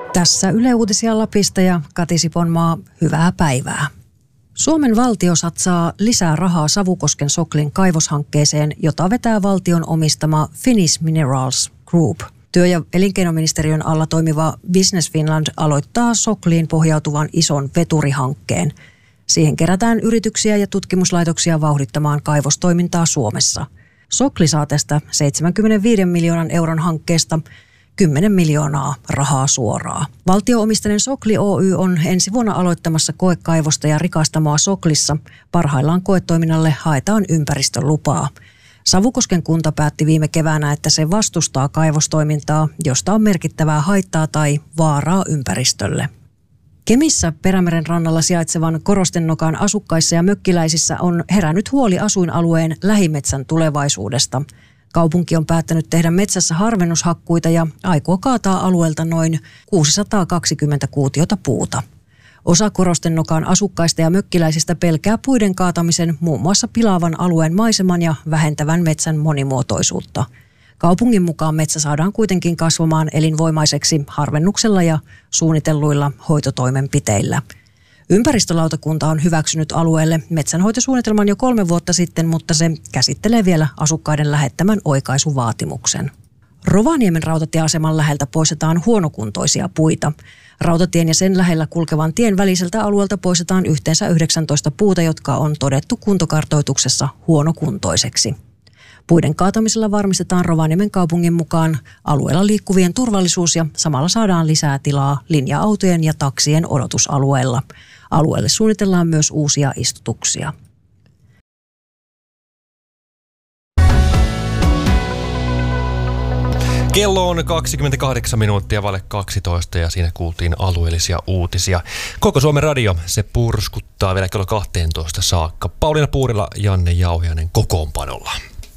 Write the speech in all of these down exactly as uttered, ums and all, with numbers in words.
Tässä Yle Uutisia Lapista ja Kati Siponmaa, hyvää päivää. Suomen valtio satsaa lisää rahaa Savukosken Soklin kaivoshankkeeseen, jota vetää valtion omistama Finnish Minerals Group. Työ- ja elinkeinoministeriön alla toimiva Business Finland aloittaa Sokliin pohjautuvan ison veturihankkeen. Siihen kerätään yrityksiä ja tutkimuslaitoksia vauhdittamaan kaivostoimintaa Suomessa. Sokli saa tästä seitsemänkymmentäviisi miljoonan euron hankkeesta kymmenen miljoonaa rahaa suoraa. Valtio-omisteinen Sokli Oy on ensi vuonna aloittamassa koekaivosta ja rikastamoa Soklissa. Parhaillaan koetoiminnalle haetaan ympäristölupaa. Savukosken kunta päätti viime keväänä, että se vastustaa kaivostoimintaa, josta on merkittävää haittaa tai vaaraa ympäristölle. Kemissä Perämeren rannalla sijaitsevan Korostennokan asukkaissa ja mökkiläisissä on herännyt huoli asuinalueen lähimetsän tulevaisuudesta. Kaupunki on päättänyt tehdä metsässä harvennushakkuita ja aikoo kaataa alueelta noin kuusisataakaksikymmentä kuutiota puuta. Osa Korostennokan asukkaista ja mökkiläisistä pelkää puiden kaatamisen muun muassa pilaavan alueen maiseman ja vähentävän metsän monimuotoisuutta. Kaupungin mukaan metsä saadaan kuitenkin kasvamaan elinvoimaiseksi harvennuksella ja suunnitelluilla hoitotoimenpiteillä. Ympäristölautakunta on hyväksynyt alueelle metsänhoitosuunnitelman jo kolme vuotta sitten, mutta se käsittelee vielä asukkaiden lähettämän oikaisuvaatimuksen. Rovaniemen rautatieaseman läheltä poistetaan huonokuntoisia puita. Rautatien ja sen lähellä kulkevan tien väliseltä alueelta poistetaan yhteensä yhdeksäntoista puuta, jotka on todettu kuntokartoituksessa huonokuntoiseksi. Puiden kaatamisella varmistetaan Rovaniemen kaupungin mukaan alueella liikkuvien turvallisuus ja samalla saadaan lisää tilaa linja-autojen ja taksien odotusalueella. Alueelle suunnitellaan myös uusia istutuksia. Kello on kaksikymmentäkahdeksan minuuttia vaille kaksitoista ja siinä kuultiin alueellisia uutisia. Koko Suomen radio, se purskuttaa vielä kello kaksitoista saakka. Pauliina Puurila, Janne Jauhiainen kokoonpanolla.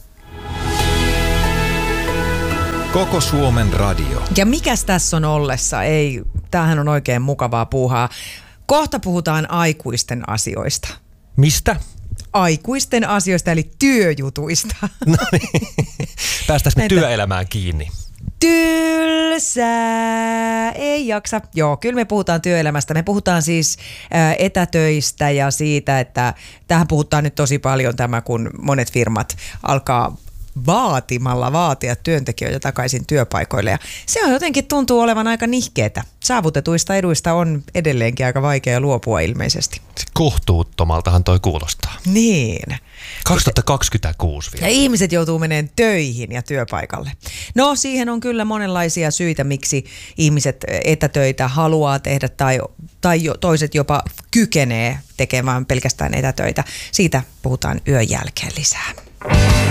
Koko Suomen radio. Ja mikäs tässä on ollessa? Ei, tämähän on oikein mukavaa puuhaa. Kohta puhutaan aikuisten asioista. Mistä? Aikuisten asioista, eli työjutuista. No niin. Päästäänkö me työelämään kiinni? Tylsää, ei jaksa. Joo, kyllä me puhutaan työelämästä. Me puhutaan siis ä, etätöistä ja siitä, että tähän puhutaan nyt tosi paljon tämä, kun monet firmat alkaa vaatimalla vaatia työntekijöitä takaisin työpaikoille. Ja se on jotenkin tuntuu olevan aika nihkeetä. Saavutetuista eduista on edelleenkin aika vaikea luopua ilmeisesti. Kohtuuttomaltahan toi kuulostaa. Niin. kaksituhattakaksikymmentäkuusi vielä. Ja ihmiset joutuu menemään töihin ja työpaikalle. No siihen on kyllä monenlaisia syitä, miksi ihmiset etätöitä haluaa tehdä tai, tai jo, toiset jopa kykenee tekemään pelkästään etätöitä. Siitä puhutaan yön jälkeen lisää.